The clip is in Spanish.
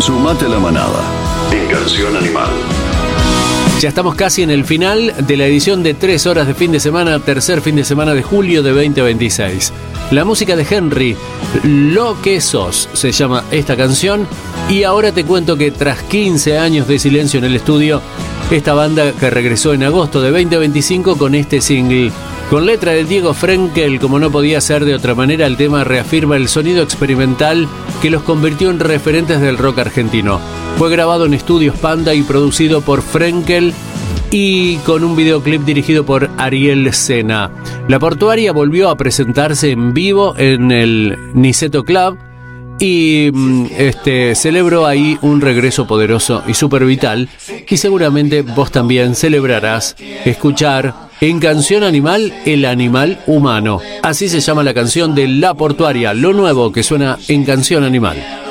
Sumate a la manada en Canción Animal. Ya estamos casi en el final de la edición de 3 horas de fin de semana, tercer fin de semana de julio de 2026. La música de Henry, Lo que sos, se llama esta canción. Y ahora te cuento que tras 15 años de silencio en el estudio, esta banda que regresó en agosto de 2025 con este single, con letra de Diego Frenkel, como no podía ser de otra manera, el tema reafirma el sonido experimental que los convirtió en referentes del rock argentino. Fue grabado en Estudios Panda y producido por Frenkel y con un videoclip dirigido por Ariel Sena. La Portuaria volvió a presentarse en vivo en el Niceto Club y celebró ahí un regreso poderoso y súper vital, y seguramente vos también celebrarás escuchar en Canción Animal El Animal Humano. Así se llama la canción de La Portuaria, lo nuevo que suena en Canción Animal.